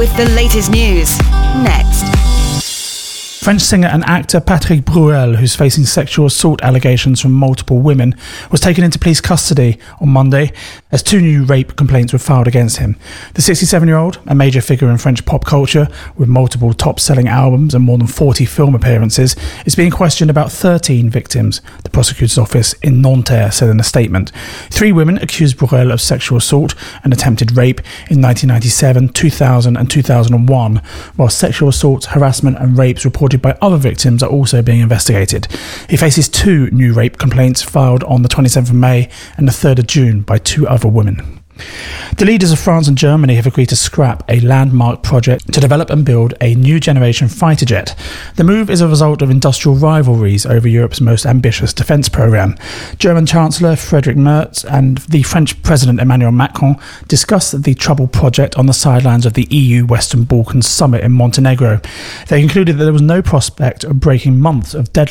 with the latest news. Next. French singer and actor Patrick Bruel, who's facing sexual assault allegations from multiple women, was taken into police custody on Monday as 2 new rape complaints were filed against him. The 67-year-old, a major figure in French pop culture with multiple top-selling albums and more than 40 film appearances, is being questioned about 13 victims, the prosecutor's office in Nanterre said in a statement. 3 women accused Bruel of sexual assault and attempted rape in 1997, 2000 and 2001, while sexual assaults, harassment and rapes reported by other victims are also being investigated. He faces 2 new rape complaints filed on the 27th of May and the 3rd of June by 2 other women. The leaders of France and Germany have agreed to scrap a landmark project to develop and build a new generation fighter jet. The move is a result of industrial rivalries over Europe's most ambitious defence programme. German Chancellor Friedrich Merz and the French President Emmanuel Macron discussed the troubled project on the sidelines of the EU Western Balkans Summit in Montenegro. They concluded that there was no prospect of breaking months of deadline